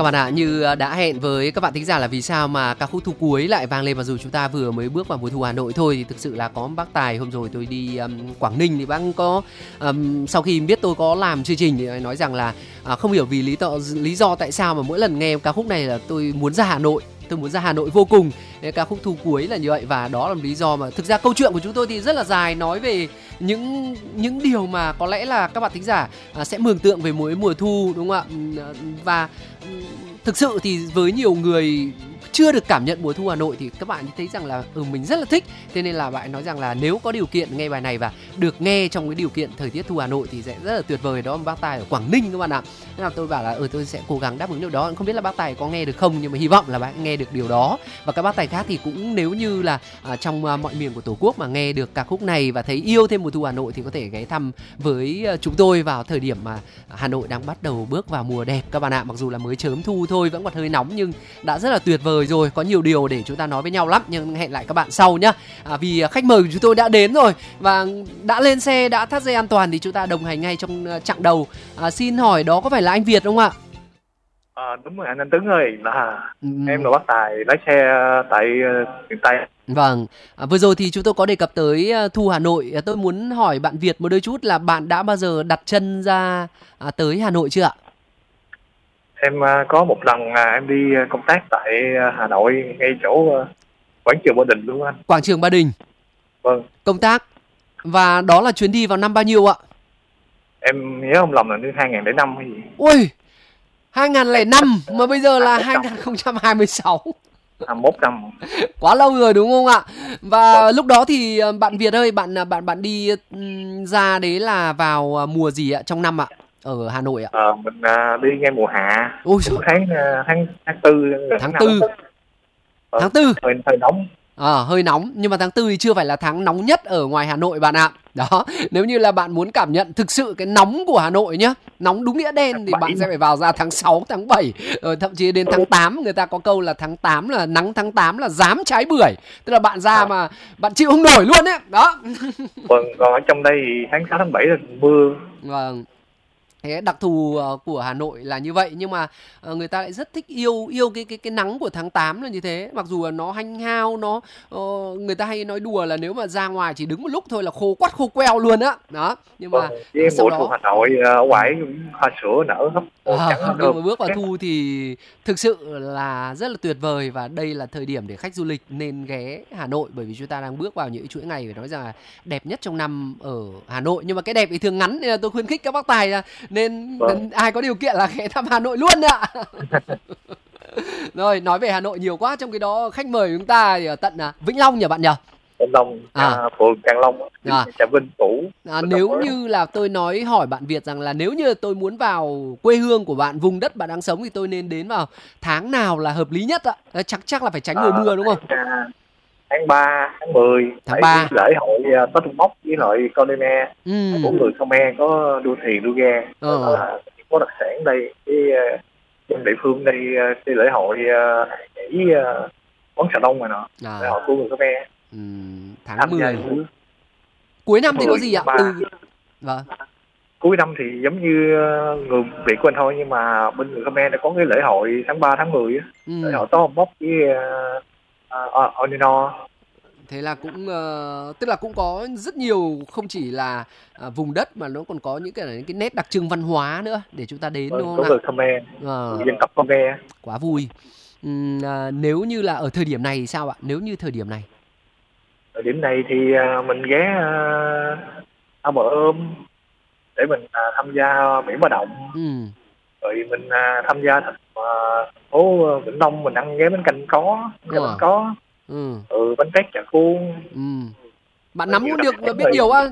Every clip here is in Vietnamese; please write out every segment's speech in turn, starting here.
các bạn ạ, như đã hẹn với các bạn thính giả là vì sao mà ca khúc Thu Cuối lại vang lên, mặc dù chúng ta vừa mới bước vào mùa thu Hà Nội thôi, thì thực sự là có bác Tài hôm rồi tôi đi Quảng Ninh thì bác có sau khi biết tôi có làm chương trình thì nói rằng là không hiểu vì lý do tại sao mà mỗi lần nghe ca khúc này là tôi muốn ra Hà Nội. Tôi muốn ra Hà Nội vô cùng. Nên ca khúc Thu Cuối là như vậy, và đó là một lý do mà thực ra câu chuyện của chúng tôi thì rất là dài, nói về những điều mà có lẽ là các bạn thính giả sẽ mường tượng về mỗi mùa thu, đúng không ạ? Và thực sự thì với nhiều người chưa được cảm nhận mùa thu Hà Nội thì các bạn thấy rằng là mình rất là thích. Thế nên là bạn nói rằng là nếu có điều kiện nghe bài này và được nghe trong cái điều kiện thời tiết thu Hà Nội thì sẽ rất là tuyệt vời. Đó là bác Tài ở Quảng Ninh các bạn ạ. Nên là tôi bảo là tôi sẽ cố gắng đáp ứng điều đó. Không biết là bác Tài có nghe được không, nhưng mà hy vọng là bạn nghe được điều đó. Và các bác Tài khác thì cũng nếu như là trong mọi miền của Tổ quốc mà nghe được ca khúc này và thấy yêu thêm mùa thu Hà Nội thì có thể ghé thăm với chúng tôi vào thời điểm mà Hà Nội đang bắt đầu bước vào mùa đẹp các bạn ạ. Mặc dù là mới chớm thu thôi, vẫn còn hơi nóng nhưng đã rất là tuyệt vời rồi. Có nhiều điều để chúng ta nói với nhau lắm, nhưng hẹn lại các bạn sau nhá. Vì khách mời của chúng tôi đã đến rồi và đã lên xe, đã thắt dây an toàn thì chúng ta đồng hành ngay trong chặng đầu. Xin hỏi đó có phải là anh Việt không ạ? Đúng rồi anh Tuấn ơi, là em là bác Tài lái xe tại miền Tây. Vâng, vừa rồi thì chúng tôi có đề cập tới thu Hà Nội. Tôi muốn hỏi bạn Việt một đôi chút là bạn đã bao giờ đặt chân ra tới Hà Nội chưa ạ? Em có một lần em đi công tác tại Hà Nội, ngay chỗ quảng trường Ba Đình luôn anh. Quảng trường Ba Đình. Vâng. Công tác. Và đó là chuyến đi vào năm bao nhiêu ạ? Em nhớ không lầm là năm 2005 hay gì. Ui, 2005 mà bây giờ là 2026. 21 năm. Quá lâu rồi đúng không ạ? Và lúc đó thì bạn Việt ơi, bạn đi ra đấy là vào mùa gì ạ, trong năm ạ? Ở Hà Nội ạ? Mình đi ngay mùa hạ. Ôi tháng 4. Tháng 4. Tháng 4. Hơi nóng. Hơi nóng, nhưng mà tháng 4 thì chưa phải là tháng nóng nhất ở ngoài Hà Nội bạn ạ. Đó, nếu như là bạn muốn cảm nhận thực sự cái nóng của Hà Nội nhá, nóng đúng nghĩa đen thì bạn sẽ phải vào ra tháng 6, tháng 7, thậm chí đến tháng 8. Người ta có câu là tháng 8 là nắng, tháng 8 là dám trái bưởi. Tức là bạn ra mà bạn chịu không nổi luôn ấy. Đó. Vâng, còn ở trong đây thì tháng 6, tháng 7 là mưa. Vâng. Thế đặc thù của Hà Nội là như vậy, nhưng mà người ta lại rất thích yêu cái nắng của tháng 8 là như thế. Mặc dù là nó hanh hao, người ta hay nói đùa là nếu mà ra ngoài chỉ đứng một lúc thôi là khô quắt khô queo luôn á. Đó, nhưng mà sau đó thu Hà Nội ở ngoài hoa sữa nở lắm. Nhưng mà bước vào thu thì thực sự là rất là tuyệt vời, và đây là thời điểm để khách du lịch nên ghé Hà Nội, bởi vì chúng ta đang bước vào những chuỗi ngày phải nói rằng là đẹp nhất trong năm ở Hà Nội. Nhưng mà cái đẹp thì thường ngắn nên là tôi khuyến khích các bác Tài là nên ai có điều kiện là ghé thăm Hà Nội luôn ạ. Rồi, nói về Hà Nội nhiều quá, trong cái đó khách mời của chúng ta thì ở tận Vĩnh Long nhỉ bạn nhỉ? Vĩnh Long, phường Càng Long, Trà Vinh cũ. Nếu như là tôi hỏi bạn Việt rằng là nếu như tôi muốn vào quê hương của bạn, vùng đất bạn đang sống, thì tôi nên đến vào tháng nào là hợp lý nhất ạ? Chắc là phải tránh mùa mưa đúng không? Tháng 3, tháng 10. Tháng 3. Lễ hội Tết Trung Mốc với lại Con Đê Me. Của người Khmer có đua thuyền đua ghe. Có đặc sản đây. Trong địa phương đây cái lễ hội nhảy quán xà đông rồi nọ. Lễ hội của người Khmer. Tháng 10. Cuối năm thì có gì ạ? Vâng. Cuối năm thì giống như người Việt của anh thôi, nhưng mà bên người Khmer đã có cái lễ hội tháng 3, tháng 10 á. Lễ hội Tết Mốc với Onino. Thế là cũng tức là cũng có rất nhiều, không chỉ là vùng đất mà nó còn có những cái nét đặc trưng văn hóa nữa để chúng ta đến, đúng không ạ? Có người Khmer, dân tộc Khmer. Quá vui. Nếu như là ở thời điểm này thì sao ạ? Nếu như thời điểm này thì mình ghé Ao Bờ Ôm để mình tham gia Biển Ba Động. Rồi mình tham gia thành phố Vĩnh Long, mình ăn ghé bánh canh có, bánh có. Bánh tét chả cuốn. Bạn nắm cũng được là biết nhiều á.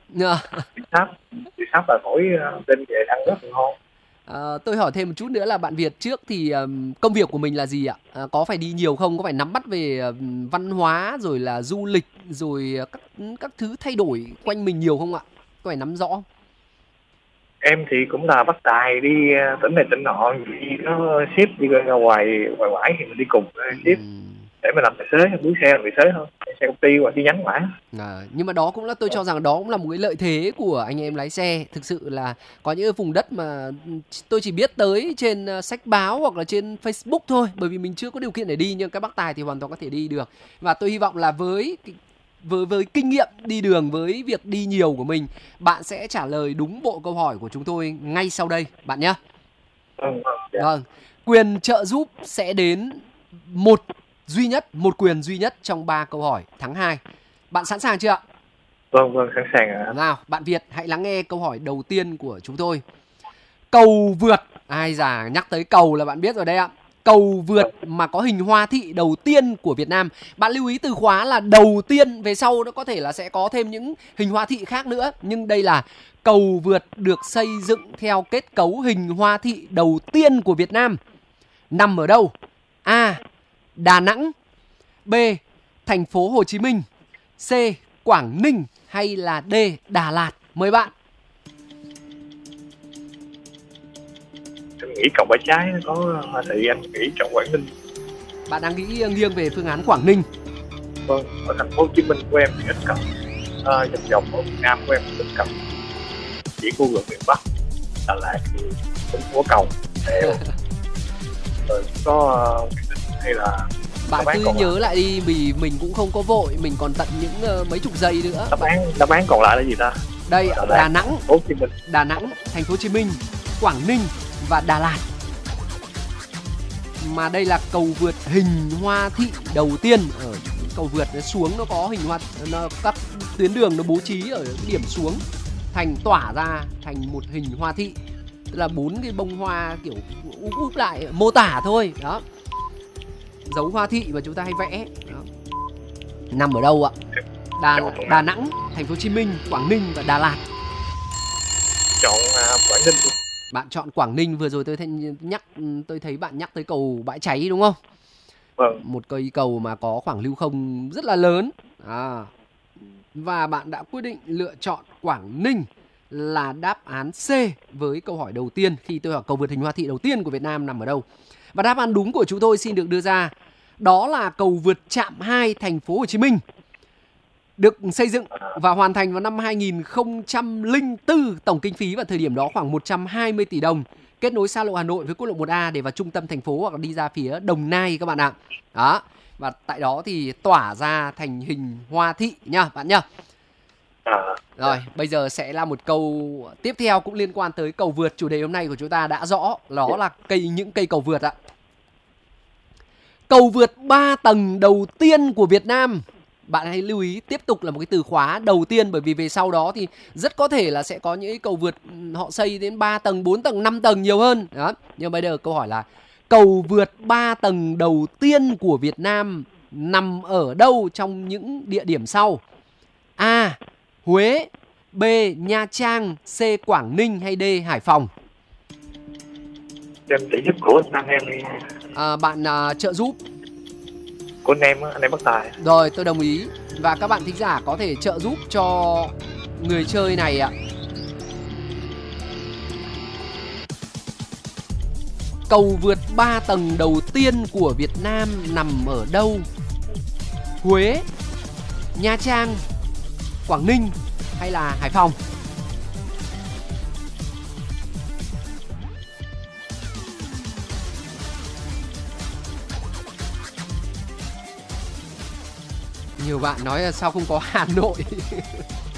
Đi Sáp là mỗi đêm về ăn rất là ngon. Tôi hỏi thêm một chút nữa là bạn Việt trước thì công việc của mình là gì ạ? Có phải đi nhiều không? Có phải nắm bắt về văn hóa rồi là du lịch rồi các thứ thay đổi quanh mình nhiều không ạ? Có phải nắm rõ không? Em thì cũng là bác Tài đi tỉnh này tỉnh nọ, đi nó ship đi ra ngoài thì mình đi cùng ship. để mà làm tài xế, muốn xe làm tài xế thôi, xe công ty hoặc chi nhánh mãi. Nhưng mà đó cũng là tôi cho rằng đó cũng là một cái lợi thế của anh em lái xe. Thực sự là có những vùng đất mà tôi chỉ biết tới trên sách báo hoặc là trên Facebook thôi, bởi vì mình chưa có điều kiện để đi, nhưng các bác tài thì hoàn toàn có thể đi được. Và tôi hy vọng là với kinh nghiệm đi đường, với việc đi nhiều của mình, bạn sẽ trả lời đúng bộ câu hỏi của chúng tôi ngay sau đây bạn nhé. Vâng, quyền trợ giúp sẽ đến một quyền duy nhất trong 3 câu hỏi tháng 2. Bạn sẵn sàng chưa ạ? Vâng, sẵn sàng ạ. Nào, bạn Việt hãy lắng nghe câu hỏi đầu tiên của chúng tôi. Cầu vượt, ai già nhắc tới cầu là bạn biết rồi đấy ạ. Cầu vượt mà có hình hoa thị đầu tiên của Việt Nam. Bạn lưu ý từ khóa là đầu tiên, về sau nó có thể là sẽ có thêm những hình hoa thị khác nữa. Nhưng đây là cầu vượt được xây dựng theo kết cấu hình hoa thị đầu tiên của Việt Nam. Nằm ở đâu? A. Đà Nẵng. B. Thành phố Hồ Chí Minh. C. Quảng Ninh. Hay là D. Đà Lạt? Mời bạn. Em nghĩ cầu Bãi Cháy có hoa thị, anh nghĩ chọn Quảng Ninh. Bạn đang nghĩ nghiêng về phương án Quảng Ninh. Vâng, ở thành phố Hồ Chí Minh của em thì ít cầu. Vòng ở Việt Nam của em ít cầu. Chỉ khu vực miền Bắc, Đà Lạt thì cũng có cầu. Rồi có hay là bạn cứ nhớ lại đi, vì mình cũng không có vội, mình còn tận những mấy chục giây nữa. Đáp án còn lại là gì ta? Đây, Đà Nẵng, Đà Nẵng, Thành phố Hồ Chí Minh, Quảng Ninh và Đà Lạt. Mà đây là cầu vượt hình hoa thị đầu tiên. Ở cầu vượt nó xuống nó có hình hoa, các tuyến đường nó bố trí ở cái điểm xuống thành tỏa ra thành một hình hoa thị, tức là 4 cái bông hoa kiểu úp lại, mô tả thôi đó, dấu hoa thị mà chúng ta hay vẽ đó. Nằm ở đâu ạ? Đà Nẵng, Thành phố Hồ Chí Minh, Quảng Ninh và Đà Lạt. Chọn Quảng Ninh. Bạn chọn Quảng Ninh. Vừa rồi tôi thấy bạn nhắc tới cầu Bãi Cháy đúng không? Vâng. Một cây cầu mà có khoảng lưu không rất là lớn. Và bạn đã quyết định lựa chọn Quảng Ninh là đáp án C với câu hỏi đầu tiên, khi tôi hỏi cầu vượt hình hoa thị đầu tiên của Việt Nam nằm ở đâu. Và đáp án đúng của chúng tôi xin được đưa ra, đó là cầu vượt Trạm 2 Thành phố Hồ Chí Minh, được xây dựng và hoàn thành vào năm 2004, tổng kinh phí vào thời điểm đó khoảng 120 tỷ đồng, kết nối xa lộ Hà Nội với quốc lộ 1A để vào trung tâm thành phố hoặc là đi ra phía Đồng Nai các bạn ạ. Đó. Và tại đó thì tỏa ra thành hình hoa thị nha bạn nhá. Rồi, bây giờ sẽ là một câu tiếp theo cũng liên quan tới cầu vượt. Chủ đề hôm nay của chúng ta đã rõ, đó là những cây cầu vượt ạ. Cầu vượt 3 tầng đầu tiên của Việt Nam. Bạn hãy lưu ý tiếp tục là một cái từ khóa đầu tiên, bởi vì về sau đó thì rất có thể là sẽ có những cầu vượt họ xây đến 3 tầng, 4 tầng, 5 tầng nhiều hơn. Đó. Nhưng bây giờ câu hỏi là cầu vượt 3 tầng đầu tiên của Việt Nam nằm ở đâu trong những địa điểm sau? A. Huế. B. Nha Trang. C. Quảng Ninh. Hay D. Hải Phòng? Em chỉ giúp của anh em đi. Bạn trợ giúp của anh em bất tài. Rồi, tôi đồng ý. Và các bạn thính giả có thể trợ giúp cho người chơi này ạ. Cầu vượt 3 tầng đầu tiên của Việt Nam nằm ở đâu? Huế, Nha Trang, Quảng Ninh hay là Hải Phòng? Nhiều bạn nói là sao không có Hà Nội.